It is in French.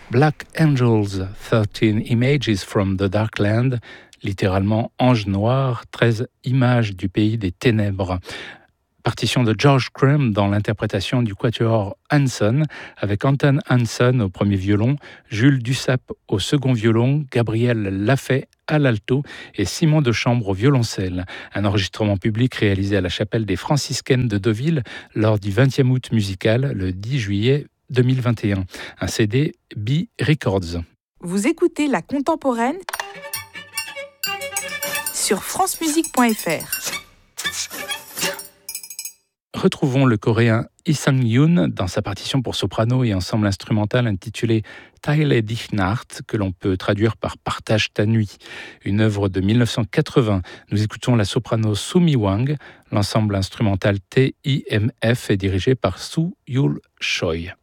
Black Angels, 13 Images from the Dark Land, littéralement Anges noirs, 13 images du pays des ténèbres. Partition de George Crumb dans l'interprétation du quatuor Hanson, avec Anton Hanson au premier violon, Jules Dussap au second violon, Gabriel Lafay à l'alto et Simon de Chambre au violoncelle. Un enregistrement public réalisé à la chapelle des Franciscaines de Deauville lors du 20e août musical, le 10 juillet 2021. Un CD B Records. Vous écoutez La Contemporaine sur francemusique.fr. Retrouvons le coréen Lee Sang-yoon dans sa partition pour soprano et ensemble instrumental intitulée Teile dich Nacht, que l'on peut traduire par Partage ta nuit, une œuvre de 1980. Nous écoutons la soprano Sumi Wang. L'ensemble instrumental TIMF est dirigé par Soo Yul Choi.